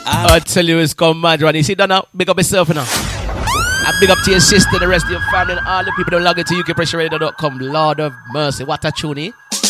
I tell you, it's come mad, Ronnie. See, now, big up yourself now. And big up to your sister, the rest of your family, and all the people that log into UKPressure Radio.com. Lord of mercy, what a tune, eh?